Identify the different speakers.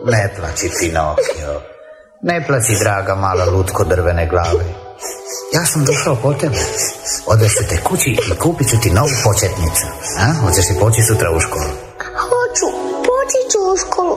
Speaker 1: Ne plaći, Pinokio. Ne plaći, draga mala lutko drvene glave. Ja sam došao po tebe. Odvest ću te kući i kupit ću ti novu početnicu. Hoćeš li poći sutra u školu?
Speaker 2: Hoću, poći ću u školu.